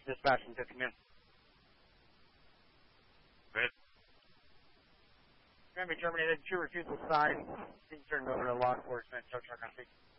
Dispatch from 50 men. Good. Grammy terminated. 2 refusal sign. Being turned over to law enforcement. Tow truck on scene.